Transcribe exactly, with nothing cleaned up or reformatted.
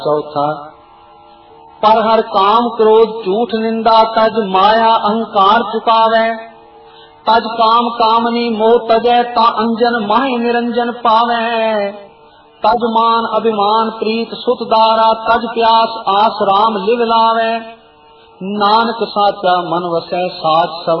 चौथा, पर हर काम क्रोध झूठ निंदा तज माया अहंकार चुकावे। तज काम कामनी मोह तजै ता अंजन माहि निरंजन पावे। तज मान अभिमान प्रीत सुत दारा तज प्यास आस राम लिव लावे। नानक साचा मन वसै साच सब